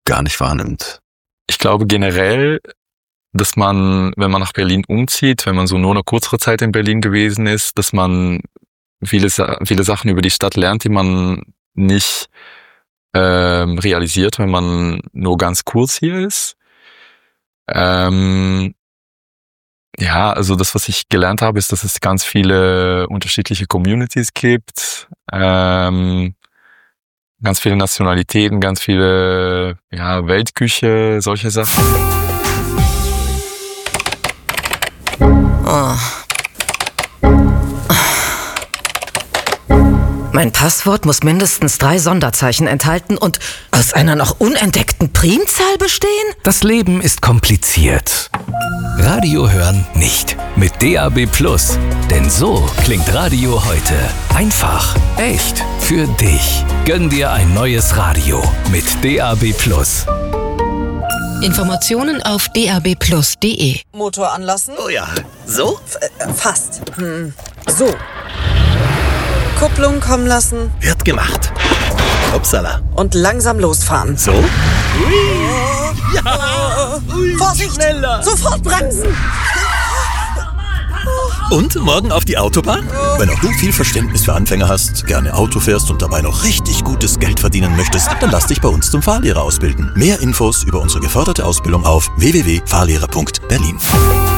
gar nicht wahrnimmt? Ich glaube generell, dass man, wenn man nach Berlin umzieht, wenn man so nur eine kürzere Zeit in Berlin gewesen ist, dass man viele Sachen über die Stadt lernt, die man nicht realisiert, wenn man nur ganz kurz hier ist. Ja, also das, was ich gelernt habe, ist, dass es ganz viele unterschiedliche Communities gibt, ganz viele Nationalitäten, ganz viele Weltküche, solche Sachen. Oh. Mein Passwort muss mindestens 3 Sonderzeichen enthalten und aus einer noch unentdeckten Primzahl bestehen? Das Leben ist kompliziert. Radio hören nicht. Mit DAB+. Denn so klingt Radio heute. Einfach, echt, für dich. Gönn dir ein neues Radio mit DAB+. Informationen auf dabplus.de. Motor anlassen. Oh ja, so? Fast. So. Kupplung kommen lassen. Wird gemacht. Upsala. Und langsam losfahren. So? Ui. Ja. Ui. Vorsicht! Schneller. Sofort bremsen! Und morgen auf die Autobahn? Wenn auch du viel Verständnis für Anfänger hast, gerne Auto fährst und dabei noch richtig gutes Geld verdienen möchtest, dann lass dich bei uns zum Fahrlehrer ausbilden. Mehr Infos über unsere geförderte Ausbildung auf www.fahrlehrer.berlin.